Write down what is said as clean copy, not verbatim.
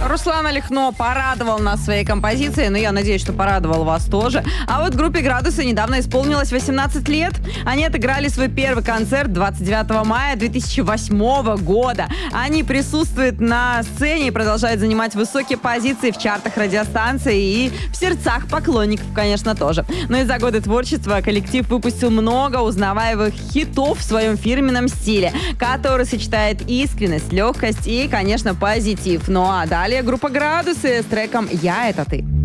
Руслан Алихно порадовал нас своей композицией, но я надеюсь, что порадовал вас тоже. А вот группе «Градусы» недавно исполнилось 18 лет. Они отыграли свой первый концерт 29 мая 2008 года. Они присутствуют на сцене и продолжают занимать высокие позиции в чартах радиостанций и в сердцах поклонников, конечно, тоже. Но и за годы творчества коллектив выпустил много узнаваемых хитов в своем фирменном стиле, который сочетает искренность, легкость и, конечно, позитив. Ну а далее группа «Градусы» с треком «Я — это ты».